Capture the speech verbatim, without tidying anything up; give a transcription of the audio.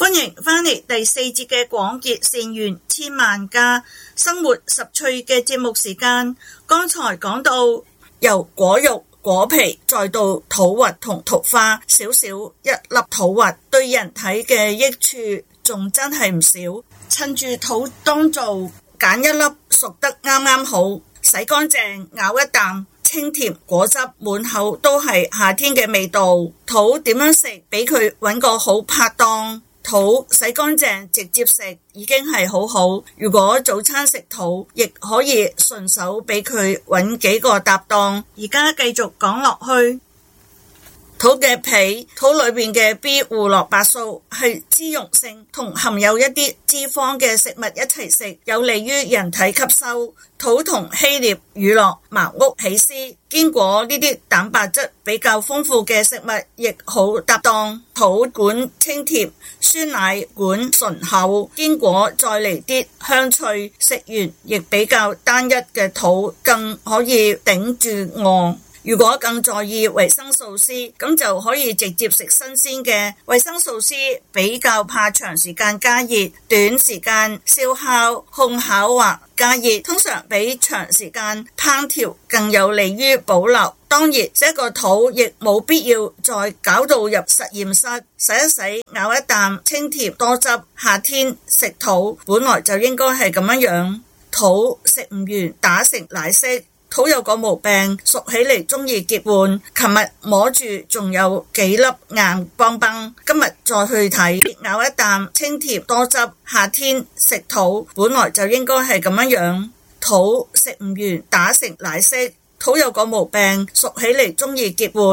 歡迎返嚟第四節嘅廣結善緣千萬家生活十趣嘅節目時間。剛才講到由果肉、果皮再到土核同土花，少少一粒土核對人體嘅益處仲真係唔少。趁住土當造，揀一粒熟得啱啱好，洗乾淨咬一啖，清甜果汁滿口都係夏天嘅味道。土點樣食俾佢揾個好拍檔？土洗乾淨直接食已經係好好，如果早餐食土，亦可以順手俾佢揾幾個搭檔。而家繼續講落去，土嘅皮，土裏面嘅 B 胡蘿蔔素係脂溶性，同含有一啲脂肪嘅食物一齊食，有利於人體吸收。土同希臘、乳酪、茅屋、起司、堅果呢啲蛋白質比較豐富嘅食物亦好搭檔。土管清甜，酸奶管醇厚，堅果再嚟啲香脆，食完亦比較單一嘅土更可以頂住餓。如果更在意維生素 C， 咁就可以直接食新鮮嘅。維生素 C 比較怕長時間加熱，短時間燒烤、烘烤或加熱，通常比長時間烹調更有利於保留。當然，這個土亦冇必要再搞到入實驗室，洗一洗，咬一啖，清甜多汁。夏天食土本來就應該係咁樣樣。土食唔完打成奶昔。土有個毛病，熟起嚟中意結伴。琴日摸住仲有幾粒硬邦邦，今日再去睇，咬一啖，清甜多汁。夏天食土本來就應該係咁樣樣。土食唔完打成奶昔。土有個毛病，熟起嚟中意結伴。